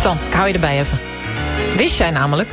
dan, ik hou je erbij even. Wist jij namelijk...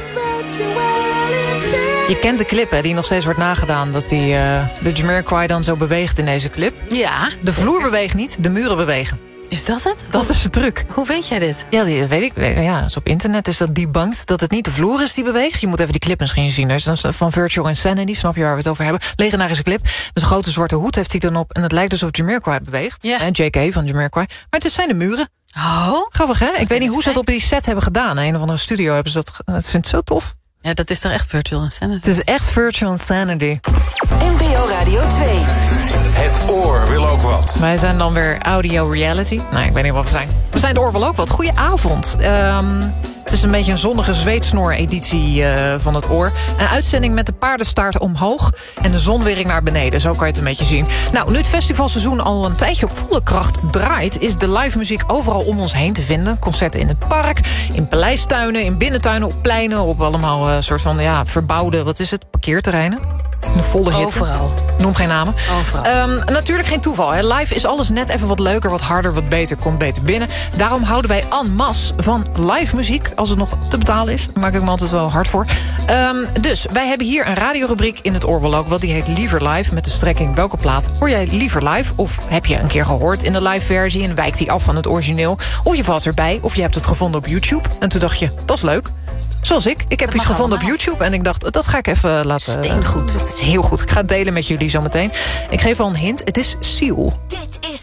Je kent de clip, hè, die nog steeds wordt nagedaan... dat de Jamiroquai dan zo beweegt in deze clip. Ja. De vloer beweegt niet, de muren bewegen. Is dat het? Dat is de truc. Hoe weet jij dit? Ja, dat weet ik. Ja, dus op internet is dat debunked dat het niet de vloer is die beweegt. Je moet even die clip misschien zien. Er is van Virtual Insanity, snap je waar we het over hebben? Legendarische clip. Dus een grote zwarte hoed heeft hij dan op... en het lijkt alsof Jamiroquai beweegt. Ja. En JK van Jamiroquai. Maar het zijn de muren. Oh. Grappig, hè? Ik weet niet hoe ze dat op die set hebben gedaan. Een of andere studio hebben ze dat... Dat vind ik zo tof. Ja, dat is toch echt virtual insanity? Het is echt Virtual Insanity. NPO Radio 2. Het oor wil ook wat. Wij zijn dan weer audio reality. Nou, ik weet niet wat we zijn. We zijn het oor wel ook wat. Goedenavond. Het is een beetje een zonnige zweetsnoor-editie van het oor. Een uitzending met de paardenstaart omhoog en de zonwering naar beneden. Zo kan je het een beetje zien. Nou, nu het festivalseizoen al een tijdje op volle kracht draait... is de live muziek overal om ons heen te vinden. Concerten in het park, in paleistuinen, in binnentuinen, op pleinen... op allemaal soort van verbouwde, wat is het, parkeerterreinen. Een volle hitte. Overal. Noem geen namen. Overal. Natuurlijk geen toeval. Hè. Live is alles net even wat leuker, wat harder, wat beter. Komt beter binnen. Daarom houden wij en masse van live muziek. Als het nog te betalen is. Daar maak ik me altijd wel hard voor. Dus wij hebben hier een radiorubriek in het Oorbel ook. Wat die heet Liever Live. Met de strekking welke plaat hoor jij liever live? Of heb je een keer gehoord in de live versie en wijkt die af van het origineel? Of je was erbij. Of je hebt het gevonden op YouTube. En toen dacht je, dat is leuk. Zoals ik. Ik heb iets gevonden op YouTube en ik dacht, dat ga ik even laten... Steengoed. Dat is heel goed. Ik ga het delen met jullie zometeen. Ik geef al een hint. Het is Seal. Dit is